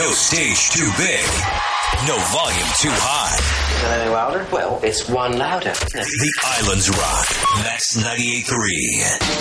No stage too big. No volume too high. Is that any louder? Well, it's one louder. The Islands rock. That's 98.3.